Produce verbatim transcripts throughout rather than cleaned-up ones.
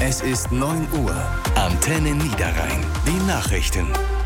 Es ist neun Uhr. Antenne Niederrhein. Die Nachrichten.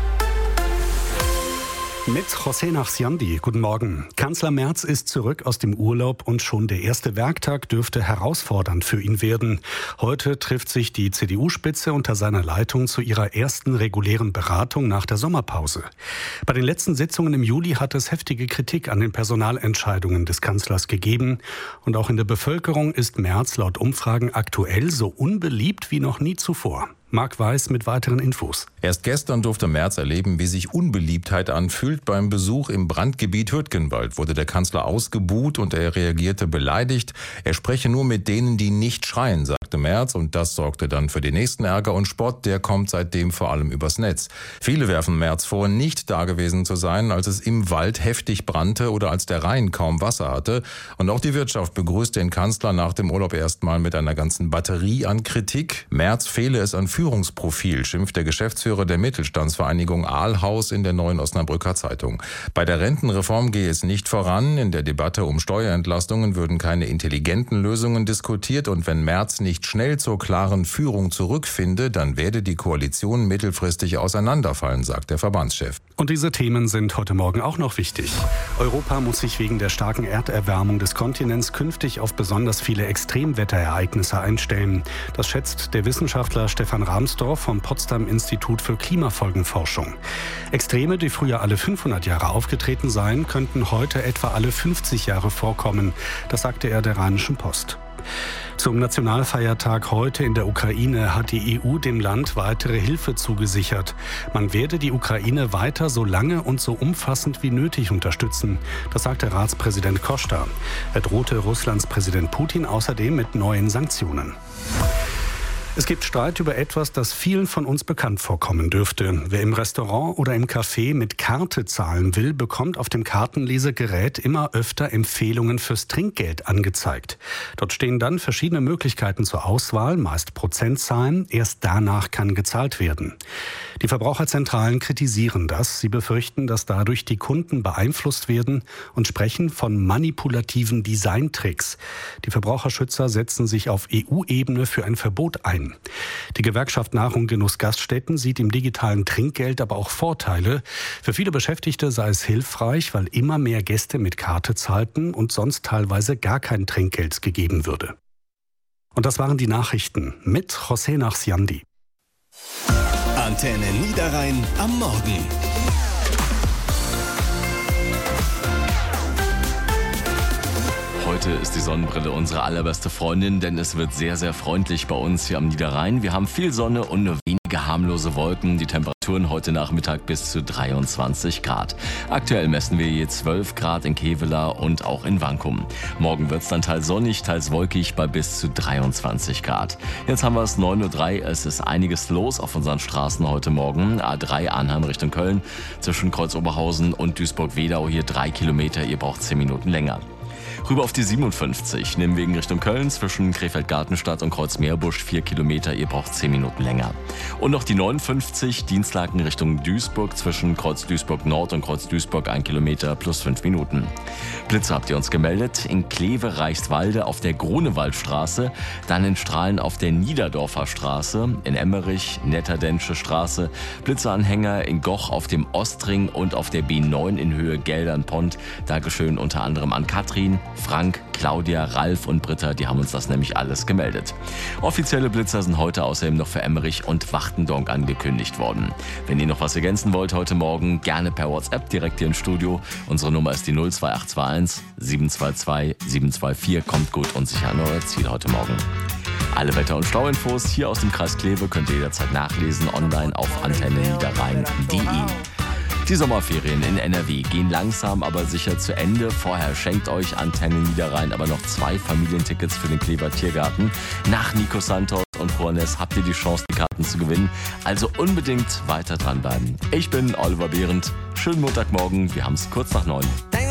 Mit José Nachsiandi. Guten Morgen. Kanzler Merz ist zurück aus dem Urlaub und schon der erste Werktag dürfte herausfordernd für ihn werden. Heute trifft sich die C D U-Spitze unter seiner Leitung zu ihrer ersten regulären Beratung nach der Sommerpause. Bei den letzten Sitzungen im Juli hat es heftige Kritik an den Personalentscheidungen des Kanzlers gegeben. Und auch in der Bevölkerung ist Merz laut Umfragen aktuell so unbeliebt wie noch nie zuvor. Marc Weiß mit weiteren Infos. Erst gestern durfte Merz erleben, wie sich Unbeliebtheit anfühlt. Beim Besuch im Brandgebiet Hürtgenwald wurde der Kanzler ausgebuht und er reagierte beleidigt. Er spreche nur mit denen, die nicht schreien, sagte Merz. Und das sorgte dann für den nächsten Ärger und Spott. Der kommt seitdem vor allem übers Netz. Viele werfen Merz vor, nicht dagewesen zu sein, als es im Wald heftig brannte oder als der Rhein kaum Wasser hatte. Und auch die Wirtschaft begrüßt den Kanzler nach dem Urlaub erstmal mit einer ganzen Batterie an Kritik. Merz fehle es an Führungsprofil, schimpft der Geschäftsführer der Mittelstandsvereinigung Aalhaus in der Neuen Osnabrücker Zeitung. Bei der Rentenreform gehe es nicht voran. In der Debatte um Steuerentlastungen würden keine intelligenten Lösungen diskutiert. Und wenn Merz nicht schnell zur klaren Führung zurückfinde, dann werde die Koalition mittelfristig auseinanderfallen, sagt der Verbandschef. Und diese Themen sind heute Morgen auch noch wichtig. Europa muss sich wegen der starken Erderwärmung des Kontinents künftig auf besonders viele Extremwetterereignisse einstellen. Das schätzt der Wissenschaftler Stefan Rahmsdorf vom Potsdam Institut für Klimafolgenforschung. Extreme, die früher alle fünfhundert Jahre aufgetreten seien, könnten heute etwa alle fünfzig Jahre vorkommen. Das sagte er der Rheinischen Post. Zum Nationalfeiertag heute in der Ukraine hat die E U dem Land weitere Hilfe zugesichert. Man werde die Ukraine weiter so lange und so umfassend wie nötig unterstützen. Das sagte Ratspräsident Costa. Er drohte Russlands Präsident Putin außerdem mit neuen Sanktionen. Es gibt Streit über etwas, das vielen von uns bekannt vorkommen dürfte. Wer im Restaurant oder im Café mit Karte zahlen will, bekommt auf dem Kartenlesegerät immer öfter Empfehlungen fürs Trinkgeld angezeigt. Dort stehen dann verschiedene Möglichkeiten zur Auswahl, meist Prozentzahlen. Erst danach kann gezahlt werden. Die Verbraucherzentralen kritisieren das. Sie befürchten, dass dadurch die Kunden beeinflusst werden und sprechen von manipulativen Designtricks. Die Verbraucherschützer setzen sich auf E U-Ebene für ein Verbot ein. Die Gewerkschaft Nahrung Genuss Gaststätten sieht im digitalen Trinkgeld aber auch Vorteile. Für viele Beschäftigte sei es hilfreich, weil immer mehr Gäste mit Karte zahlten und sonst teilweise gar kein Trinkgeld gegeben würde. Und das waren die Nachrichten mit José Nachsiandi. Antenne Niederrhein am Morgen. Heute ist die Sonnenbrille unsere allerbeste Freundin, denn es wird sehr, sehr freundlich bei uns hier am Niederrhein. Wir haben viel Sonne und nur wenige harmlose Wolken. Die Temperaturen heute Nachmittag bis zu dreiundzwanzig Grad. Aktuell messen wir je zwölf Grad in Kevela und auch in Wankum. Morgen wird es dann teils sonnig, teils wolkig bei bis zu dreiundzwanzig Grad. Jetzt haben wir es neun Uhr drei. Es ist einiges los auf unseren Straßen heute Morgen. A drei Arnheim Richtung Köln, zwischen Kreuz Oberhausen und Duisburg-Wedau hier drei Kilometer. Ihr braucht zehn Minuten länger. Rüber auf die siebenundfünfzig, Nimwegen Richtung Köln, zwischen Krefeld-Gartenstadt und Kreuzmeerbusch vier Kilometer, ihr braucht zehn Minuten länger. Und noch die neunundfünfzig, Dienstlaken Richtung Duisburg, zwischen Kreuz Duisburg Nord und Kreuz Duisburg ein Kilometer plus fünf Minuten. Blitze habt ihr uns gemeldet, in Kleve Reichswalde auf der Grunewaldstraße, dann in Strahlen auf der Niederdorfer Straße, in Emmerich, Netterdensche Straße, Blitzeanhänger in Goch auf dem Ostring und auf der B neun in Höhe Geldern-Pont. Dankeschön unter anderem an Katrin, Frank, Claudia, Ralf und Britta, die haben uns das nämlich alles gemeldet. Offizielle Blitzer sind heute außerdem noch für Emmerich und Wachtendonk angekündigt worden. Wenn ihr noch was ergänzen wollt heute Morgen, gerne per WhatsApp direkt hier im Studio. Unsere Nummer ist die null zwei acht zwei eins sieben zwei zwei sieben zwei vier. Kommt gut und sicher an euer Ziel heute Morgen. Alle Wetter- und Stauinfos hier aus dem Kreis Kleve könnt ihr jederzeit nachlesen online auf antenne niederrhein punkt de. Die Sommerferien in N R W gehen langsam, aber sicher zu Ende. Vorher schenkt euch Antenne Niederrhein aber noch zwei Familientickets für den Klever Tiergarten. Nach Nico Santos und Juanes habt ihr die Chance, die Karten zu gewinnen. Also unbedingt weiter dranbleiben. Ich bin Oliver Behrendt. Schönen Montagmorgen. Wir haben es kurz nach neun.